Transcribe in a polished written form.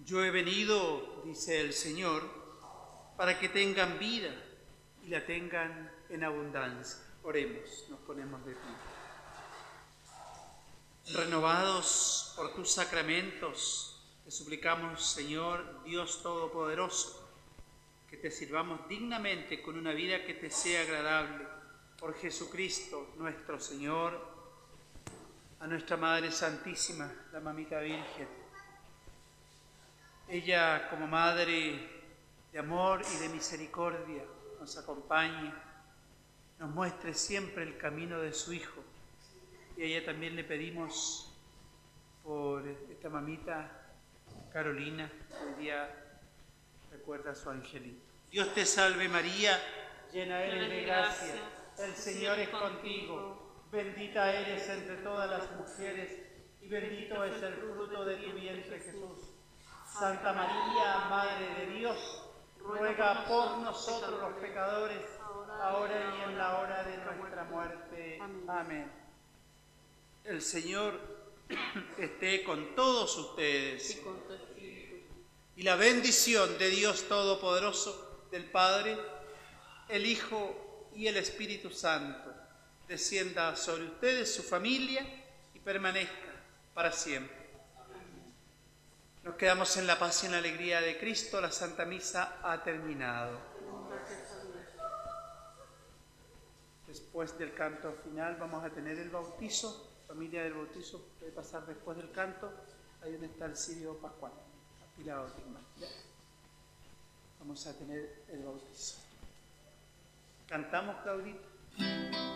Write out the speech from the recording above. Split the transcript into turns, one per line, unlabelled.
Yo he venido, dice el Señor, para que tengan vida y la tengan en abundancia. Oremos, nos ponemos de pie. Renovados por tus sacramentos, te suplicamos, Señor Dios Todopoderoso, que te sirvamos dignamente con una vida que te sea agradable. Por Jesucristo nuestro Señor, a nuestra Madre Santísima, la Mamita Virgen. Ella, como Madre de amor y de misericordia, nos acompañe, nos muestre siempre el camino de su Hijo. Y a ella también le pedimos por esta mamita Carolina, hoy día recuerda a su angelito. Dios te salve María, llena eres de gracia, el Señor es contigo, bendita eres entre todas las mujeres y bendito es el fruto de tu vientre Jesús. Santa María, Madre de Dios, ruega por nosotros los pecadores, ahora y en la hora de nuestra muerte. Amén. El Señor esté con todos ustedes.
Y con tu espíritu.
Y la bendición de Dios Todopoderoso, del Padre, el Hijo y el Espíritu Santo, descienda sobre ustedes, su familia, y permanezca para siempre. Nos quedamos en la paz y en la alegría de Cristo. La Santa Misa ha terminado. Después del canto final vamos a tener el bautizo. Familia del bautizo puede pasar después del canto. Ahí donde está el cirio pascual. Apilado, vamos a tener el bautizo. ¿Cantamos, Claudita?